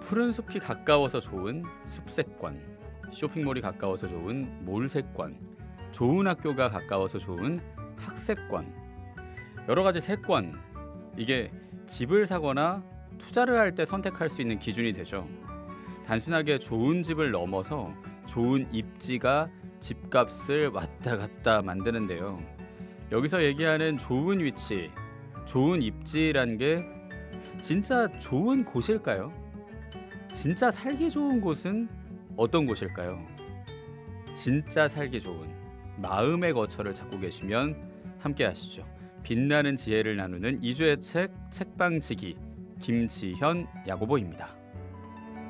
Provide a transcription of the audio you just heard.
푸른 숲이 가까워서 좋은 숲세권, 쇼핑몰이 가까워서 좋은 몰세권, 좋은 학교가 가까워서 좋은 학세권, 여러 가지 세권, 이게 집을 사거나 투자를 할 때 선택할 수 있는 기준이 되죠. 단순하게 좋은 집을 넘어서 좋은 입지가 집값을 왔다 갔다 만드는데요. 여기서 얘기하는 좋은 위치, 좋은 입지란 게 진짜 좋은 곳일까요? 진짜 살기 좋은 곳은 어떤 곳일까요? 진짜 살기 좋은 마음의 거처를 찾고 계시면 함께 하시죠. 빛나는 지혜를 나누는 2주의 책 책방지기 김지현 야고보입니다.